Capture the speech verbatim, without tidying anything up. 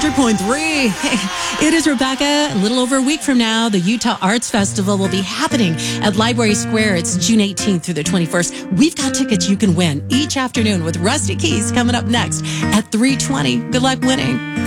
hundred point three. Hey, it is Rebecca. A little over a week from now, the Utah Arts Festival will be happening at Library Square. It's June eighteenth through the twenty-first. We've got tickets you can win each afternoon with Rusty Keys coming up next at three twenty. Good luck winning.